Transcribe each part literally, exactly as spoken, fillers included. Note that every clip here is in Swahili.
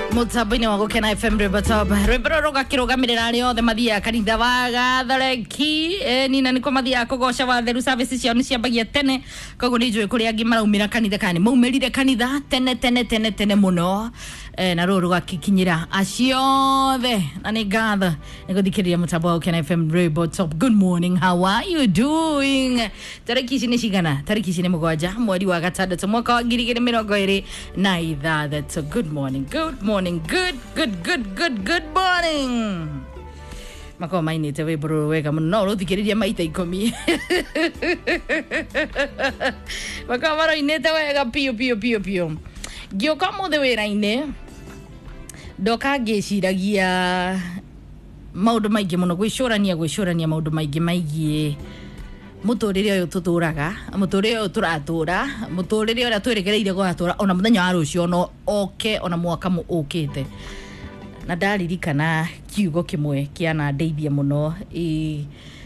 Mutabini wa Gukena F M Rebatob Rebro roga kirugamirira ri othe mathia kanitha wa Gatholeki e, nina niko mathia kugosha wa theru services cio ni ciambagia tene koguo ni njui kuri angi maraumira kanitha kani maumirire kanitha tene tene tene tene muno e, na ruru gakikinyira aciothe na ni gatha ni guthikiriria mutambo wa Gukena F M Rebatob. Good morning, how are you doing? Tariki ici ni cigana? Tariki ici ni mugwanja mweri wa gatandatu mwaka wa ngiri igiri mirongo iri na ithathatũ. Good morning, good morning, good, good, good, good, good morning. Mako mainite we bro wega muno no ruthikiriria maita ikumi. Mako maro inete wega pio pio pio pio. Gioka muthe wira-ini ndoka ngiciragia maundu maingi muno gwicurania gwicurania maundu maingi maingi muturire uyu tuturaga muturire uyu turatura muturire uria tweregereire gwatura ona muthenya wa rucio no oke ona mwaka mu ukite na ndaririkana kiugo kimwe kiana ndeithia muno e,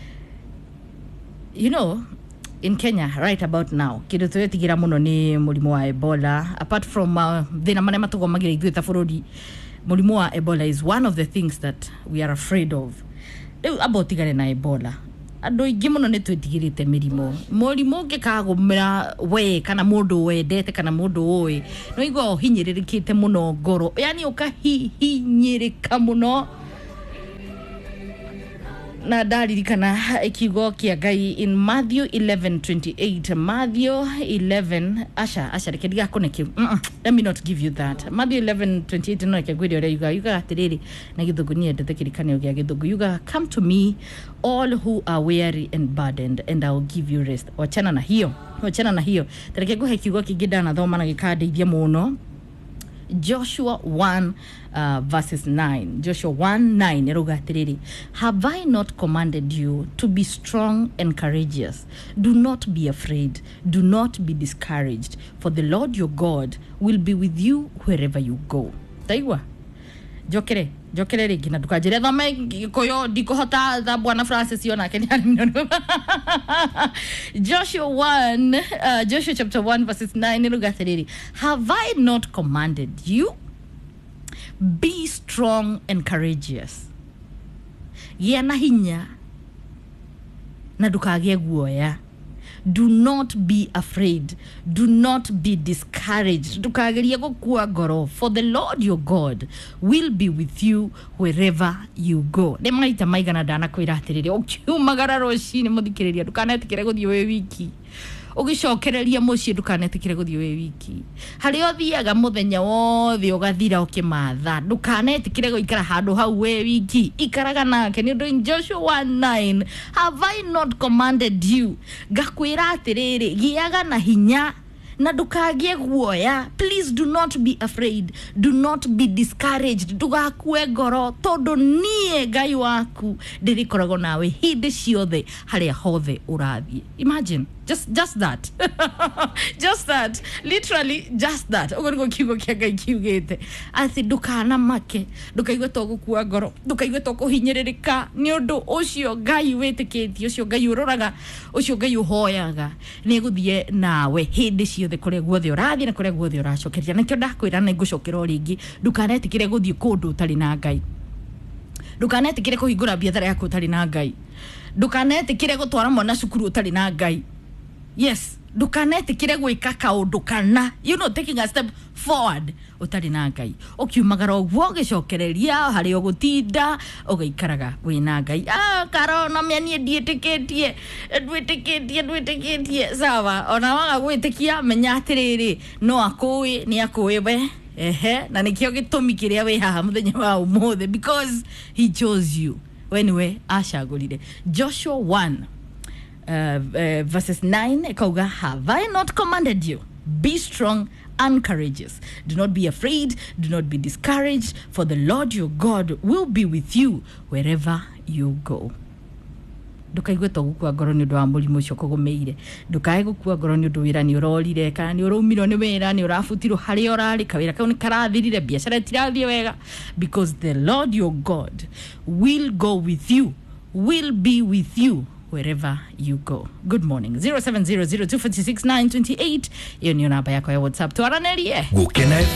you know in Kenya right about now kindu twetigira muno ni murimu wa Ebola. Apart from uh, thina mane matugomagira ithuĩ ta bururi, murimu wa Ebola is one of the things that we are afraid of. Riu abotigane na Ebola andu ingi muno ni twetigirite mirimo murimu ngikagumira we kana mundu wendete kana mundu oi no igwa hinyiririkite muno ngoro, yani ukahihinyirika muno na ndaririkana ikiugo kia Ngai in Matthew eleven twenty-eight. Matthew eleven asha asha rekidiga koneki mm -mm. Let me not give you that. Matthew eleven twenty-eight no kegwiri ore yuga yuga atiriri na githungu ni endete kirikane gia githungu yuga, come to me all who are weary and burdened and I will give you rest. Wachana na hiyo wachana na hiyo tareke guhe kiugo kingida na thoma na gikadeithia muno. Joshua one uh, verses nine. Joshua one nine eroga atiriri, have I not commanded you to be strong and courageous? Do not be afraid, do not be discouraged, for the Lord your God will be with you wherever you go. Taigwa jokere jokere rigi na tukajire thome koyo dikohota za Bwana Francis yona Kenya. Joshua one uh, Joshua chapter one verses nine eroga atiriri, have I not commanded you? Be strong and courageous. Gĩa hinya na ndũkagĩe guoya. Do not be afraid, do not be discouraged, ndũkagerie gũkua ngoro, for the Lord your God will be with you wherever you go. Nĩ maita maigana ndanakwĩra atĩrĩrĩ ũkiumagara rũcinĩ mũthikĩrĩria ndũkanetikĩre gũthiĩ wĩ wiki, ugicokereria mucii ndukanetikire guthii we wiki, hari othiaga muthenya wothe ugathira ukimatha ndukanetikire guikara handu hau we wiki, ikaraga nake ni undu. In Joshua one nine, have I not commanded you? Gakwira atiriri giaga na hinya na ndukagie guoya. Please do not be afraid, do not be discouraged, ndugakue ngoro tondu nie Ngai waku ndirikoragwo nawe hindi ciothe haria hothe urathie. Imagine just just that. Just that, literally just that. Ugo kiugo kia Ngai kiugite ati ndukana make, ndukaigwe to gukua ngoro, ndukaigwe to kuhinyiririka ni undu ucio Ngai witikitie, ucio Ngai uroraga, ucio Ngai uhoyaga ni guthie nawe hindi ciothe kuria guothe urathie na kuria guothe uracokeria. Nakio ndakwira na ngucokera ringi, ndukanetikire guthie kundu utari na Ngai, ndukanetikire kuhingura biathara yaku utari na Ngai, ndukanetikire gutwara mwana cukuru utari na Ngai. Yes, ndukanetikire gwika kaundu kana, you know, taking a step forward utari na Ngai. Ukiumagara uguo gicokereria hari ugutinda ugaikaraga wina Ngai. Ah karo na miani ndietikitie ndwitikitie ndwitikitie sawa, ona waga gwitikia menya atiriri no akui ni akui we ehe na nikio gitumi kiria we haha muthenya wa umuthe, because he chose you when we ashagurire. Joshua one Uh, uh, verses nine kauga, have I not commanded you? Be strong and courageous, do not be afraid, do not be discouraged, for the Lord your God will be with you wherever you go. Ndukaigwe to gukua ngoro ni undu wa murimu ucio kugumeire, ndukae gukua ngoro ni undu wira ni urorire kana ni uraumirwo ni wira ni urafutirwo hari urari kawira kau ni karathirire biacara tirathie wega, because the Lord your God will go with you, will be with you wherever you go. Good morning. zero seven zero zero two four six nine two eight. Iyo ni namba yako ya WhatsApp. Tuaranerie.